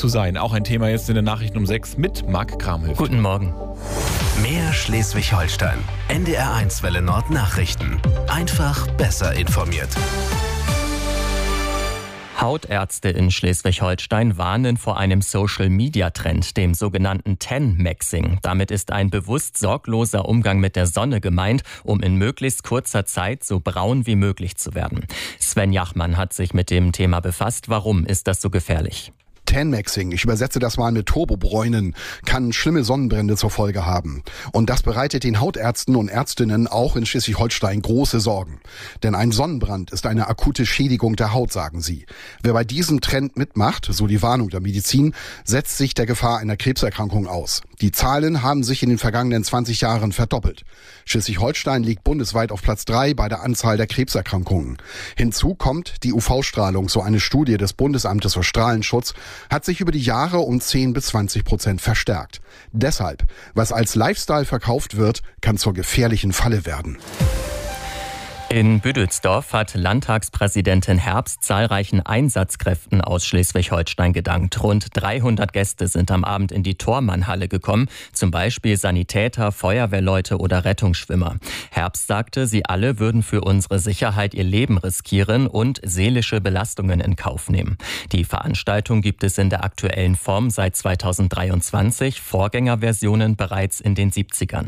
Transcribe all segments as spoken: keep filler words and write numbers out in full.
zu sein. Auch ein Thema jetzt in den Nachrichten um sechs mit Marc Kramhöft. Guten Morgen. Mehr Schleswig-Holstein. N D R eins Welle Nord Nachrichten. Einfach besser informiert. Hautärzte in Schleswig-Holstein warnen vor einem Social-Media-Trend, dem sogenannten Tan-Maxing. Damit ist ein bewusst sorgloser Umgang mit der Sonne gemeint, um in möglichst kurzer Zeit so braun wie möglich zu werden. Sven Jachmann hat sich mit dem Thema befasst. Warum ist das so gefährlich? Tan-Maxing, ich übersetze das mal mit Turbobräunen, kann schlimme Sonnenbrände zur Folge haben. Und das bereitet den Hautärzten und Ärztinnen auch in Schleswig-Holstein große Sorgen. Denn ein Sonnenbrand ist eine akute Schädigung der Haut, sagen sie. Wer bei diesem Trend mitmacht, so die Warnung der Medizin, setzt sich der Gefahr einer Krebserkrankung aus. Die Zahlen haben sich in den vergangenen zwanzig Jahren verdoppelt. Schleswig-Holstein liegt bundesweit auf Platz drei bei der Anzahl der Krebserkrankungen. Hinzu kommt die U V-Strahlung, so eine Studie des Bundesamtes für Strahlenschutz, hat sich über die Jahre um zehn bis zwanzig Prozent verstärkt. Deshalb, was als Lifestyle verkauft wird, kann zur gefährlichen Falle werden. In Büdelsdorf hat Landtagspräsidentin Herbst zahlreichen Einsatzkräften aus Schleswig-Holstein gedankt. Rund dreihundert Gäste sind am Abend in die Thormann-Halle gekommen, zum Beispiel Sanitäter, Feuerwehrleute oder Rettungsschwimmer. Herbst sagte, sie alle würden für unsere Sicherheit ihr Leben riskieren und seelische Belastungen in Kauf nehmen. Die Veranstaltung gibt es in der aktuellen Form seit zweitausenddreiundzwanzig, Vorgängerversionen bereits in den siebzigern.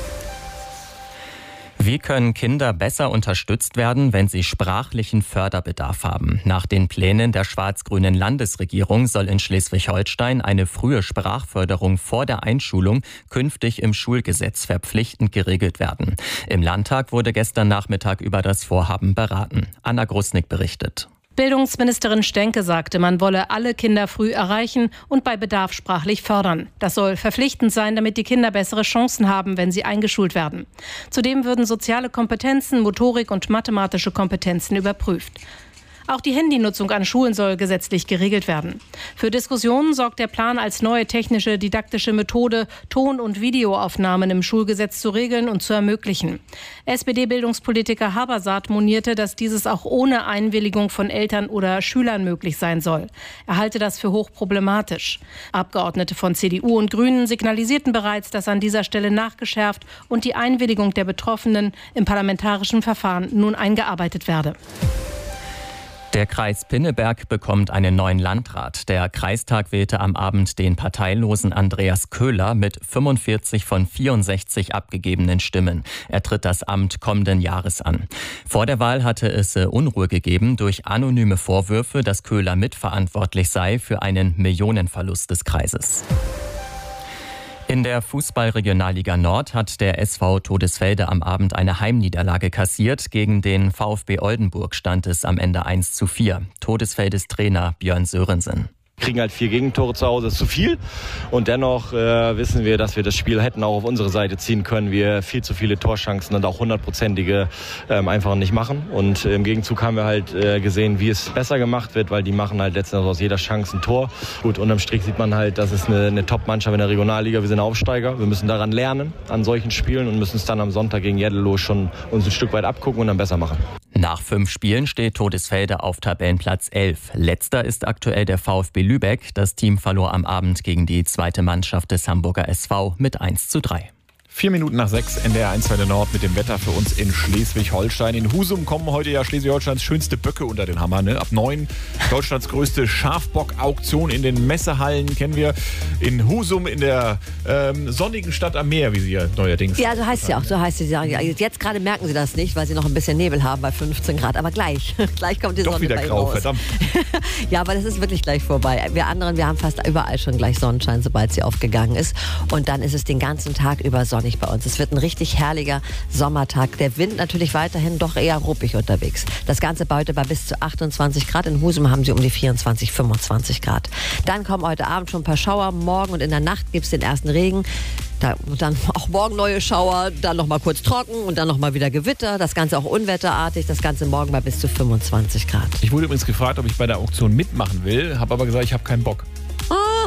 Wie können Kinder besser unterstützt werden, wenn sie sprachlichen Förderbedarf haben? Nach den Plänen der schwarz-grünen Landesregierung soll in Schleswig-Holstein eine frühe Sprachförderung vor der Einschulung künftig im Schulgesetz verpflichtend geregelt werden. Im Landtag wurde gestern Nachmittag über das Vorhaben beraten. Anna Grusnick berichtet. Bildungsministerin Stenke sagte, man wolle alle Kinder früh erreichen und bei Bedarf sprachlich fördern. Das soll verpflichtend sein, damit die Kinder bessere Chancen haben, wenn sie eingeschult werden. Zudem würden soziale Kompetenzen, Motorik und mathematische Kompetenzen überprüft. Auch die Handynutzung an Schulen soll gesetzlich geregelt werden. Für Diskussionen sorgt der Plan als neue technische, didaktische Methode, Ton- und Videoaufnahmen im Schulgesetz zu regeln und zu ermöglichen. S P D-Bildungspolitiker Habersaat monierte, dass dieses auch ohne Einwilligung von Eltern oder Schülern möglich sein soll. Er halte das für hochproblematisch. Abgeordnete von C D U und Grünen signalisierten bereits, dass an dieser Stelle nachgeschärft und die Einwilligung der Betroffenen im parlamentarischen Verfahren nun eingearbeitet werde. Der Kreis Pinneberg bekommt einen neuen Landrat. Der Kreistag wählte am Abend den parteilosen Andreas Köhler mit fünfundvierzig von vierundsechzig abgegebenen Stimmen. Er tritt das Amt kommenden Jahres an. Vor der Wahl hatte es Unruhe gegeben durch anonyme Vorwürfe, dass Köhler mitverantwortlich sei für einen Millionenverlust des Kreises. In der Fußball-Regionalliga Nord hat der S V Todesfelde am Abend eine Heimniederlage kassiert. Gegen den VfB Oldenburg stand es am Ende eins zu vier. Todesfeldes Trainer Björn Sörensen. Kriegen halt vier Gegentore zu Hause, das ist zu viel. Und dennoch äh, wissen wir, dass wir das Spiel hätten auch auf unsere Seite ziehen können. Wir viel zu viele Torchancen und auch hundertprozentige ähm, einfach nicht machen. Und äh, im Gegenzug haben wir halt äh, gesehen, wie es besser gemacht wird, weil die machen halt letztendlich aus jeder Chance ein Tor. Gut, unterm Strich sieht man halt, das ist eine, eine Top-Mannschaft in der Regionalliga. Wir sind Aufsteiger. Wir müssen daran lernen, an solchen Spielen und müssen es dann am Sonntag gegen Jeddelo schon uns ein Stück weit abgucken und dann besser machen. Nach fünf Spielen steht Todesfelde auf Tabellenplatz elf. Letzter ist aktuell der VfB Lübeck. Das Team verlor am Abend gegen die zweite Mannschaft des Hamburger S V mit eins zu drei. Vier Minuten nach sechs, N D R eins Welle Nord mit dem Wetter für uns in Schleswig-Holstein. In Husum kommen heute ja Schleswig-Holsteins schönste Böcke unter den Hammer. Ne? Ab neun, Deutschlands größte Schafbock-Auktion in den Messehallen kennen wir. In Husum, in der ähm, sonnigen Stadt am Meer, wie sie ja neuerdings. Ja, so heißt sie auch, so heißt sie. Jetzt gerade merken sie das nicht, weil sie noch ein bisschen Nebel haben bei fünfzehn Grad. Aber gleich, gleich kommt die Doch Sonne wieder bei grau, raus. verdammt. Ja, aber das ist wirklich gleich vorbei. Wir anderen, wir haben fast überall schon gleich Sonnenschein, sobald sie aufgegangen ist. Und dann ist es den ganzen Tag über sonnig bei uns. Es wird ein richtig herrlicher Sommertag. Der Wind natürlich weiterhin doch eher ruppig unterwegs. Das Ganze bei heute bei bis zu achtundzwanzig Grad. In Husum haben sie um die vierundzwanzig, fünfundzwanzig Grad. Dann kommen heute Abend schon ein paar Schauer. Morgen und in der Nacht gibt es den ersten Regen. Da, dann auch morgen neue Schauer, dann noch mal kurz trocken und dann noch mal wieder Gewitter. Das Ganze auch unwetterartig. Das Ganze morgen bei bis zu fünfundzwanzig Grad. Ich wurde übrigens gefragt, ob ich bei der Auktion mitmachen will, habe aber gesagt, ich habe keinen Bock. Ah,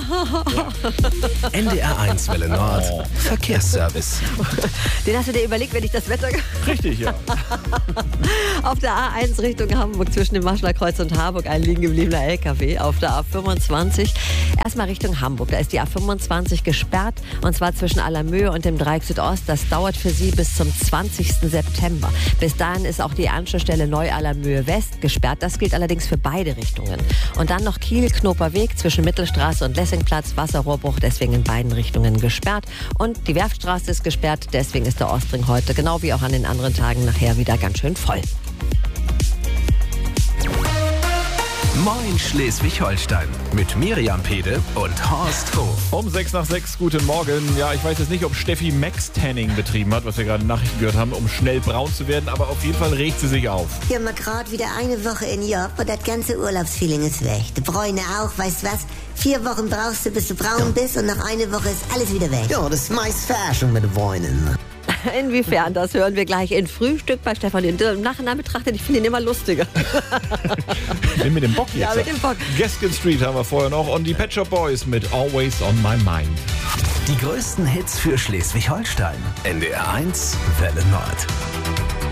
N D R eins Welle Nord, oh. Verkehrsservice. Den hast du dir überlegt, wenn ich das Wetter... Richtig, ja. Auf der A eins Richtung Hamburg zwischen dem Maschler Kreuz und Harburg ein liegen gebliebener L K W. Auf der A fünfundzwanzig erstmal Richtung Hamburg. Da ist die A fünfundzwanzig gesperrt und zwar zwischen Allermöhe und dem Dreieck Südost. Das dauert für Sie bis zum zwanzigsten September. Bis dahin ist auch die Anschlussstelle Neu-Allermöhe West gesperrt. Das gilt allerdings für beide Richtungen. Und dann noch Kiel-Knoper Weg zwischen Mittelstraße und Lessingplatz. Wasserrohrbruch, deswegen in beiden Richtungen gesperrt. Und die Werftstraße ist gesperrt. Deswegen ist der Ostring heute, genau wie auch an den anderen Tagen, nachher wieder ganz schön voll. Moin Schleswig-Holstein mit Miriam Pede und Horst Hof. Um sechs nach sechs, guten Morgen. Ja, ich weiß jetzt nicht, ob Steffi Max-Tanning betrieben hat, was wir gerade in Nachrichten gehört haben, um schnell braun zu werden, aber auf jeden Fall regt sie sich auf. Ich habe mal gerade wieder eine Woche in Job und das ganze Urlaubsfeeling ist weg. Die Bräune auch, weißt du was? Vier Wochen brauchst du, bis du braun bist und nach einer Woche ist alles wieder weg. Ja, das ist meist Fashion mit den Bräunen. Inwiefern, das hören wir gleich in Frühstück bei Stefan. Im Nachhinein betrachtet, ich finde ihn immer lustiger. Nimm mit dem Bock jetzt. Ja, mit dem Bock. Gaskin Street haben wir vorher noch und die Pet Shop Boys mit Always on My Mind. Die größten Hits für Schleswig-Holstein. N D R eins Welle Nord.